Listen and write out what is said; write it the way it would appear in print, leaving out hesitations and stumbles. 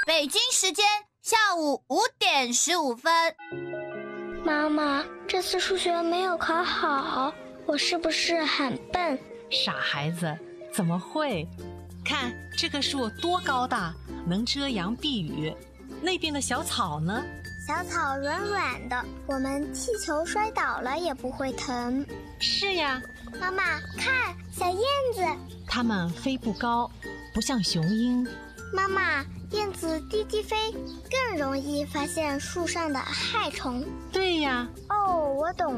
北京时间下午5点15分。 妈妈，这次数学没有考好，我是不是很笨？ 傻孩子，怎么会？看这个树多高大，能遮阳避雨。那边的小草呢？ 小草软软的，我们踢球摔倒了也不会疼。 是呀。 妈妈，看，小燕子。 它们飞不高，不像雄鹰。 妈妈，燕子低低飞，更容易发现树上的害虫。 对呀。 哦，我懂